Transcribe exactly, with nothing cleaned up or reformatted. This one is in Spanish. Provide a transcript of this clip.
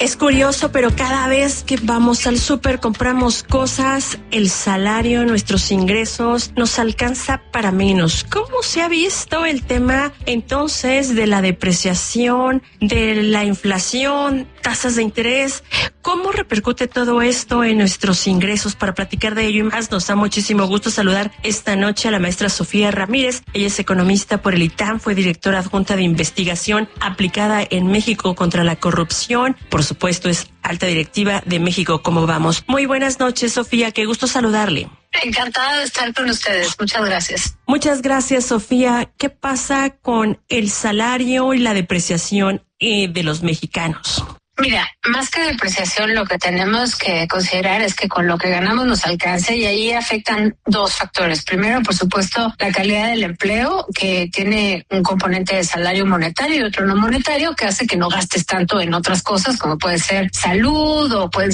Es curioso, pero cada vez que vamos al súper compramos cosas, el salario, nuestros ingresos nos alcanza para menos. ¿Cómo se ha visto el tema entonces de la depreciación, de la inflación, tasas de interés? ¿Cómo repercute todo esto en nuestros ingresos? Para platicar de ello y más, nos da muchísimo gusto saludar esta noche a la maestra Sofía Ramírez. Ella es economista por el I T A M, fue directora adjunta de investigación aplicada en México contra la corrupción. Por supuesto, es alta directiva de México Cómo Vamos. Muy buenas noches, Sofía, qué gusto saludarle. Encantada de estar con ustedes. Muchas gracias. Muchas gracias, Sofía. ¿Qué pasa con el salario y la depreciación eh, de los mexicanos? Mira, más que depreciación, lo que tenemos que considerar es que con lo que ganamos nos alcance, y ahí afectan dos factores. Primero, por supuesto, la calidad del empleo, que tiene un componente de salario monetario y otro no monetario, que hace que no gastes tanto en otras cosas, como puede ser salud o pueden